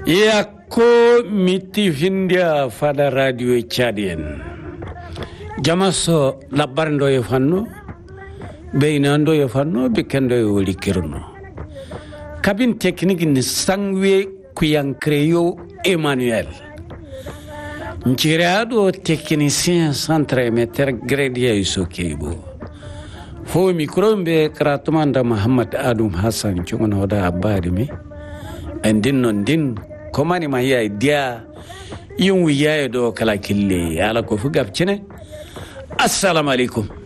Yakko miti findia fada radio Chadien. Jamaso labarndo yofanno, beinando yofanno, bikendo yolikirno. Cabine technique ni sangwe kuyankreyo Emmanuel. Nchirado technicien centre meter gradia isokeibo. Fo mikrombe kratumanda Muhammad Adum Hassan chungona hoda abadi mi. Andin non din komani ma ya dia yin wiya do kala kille ala ko fu gabcine assalamu alaikum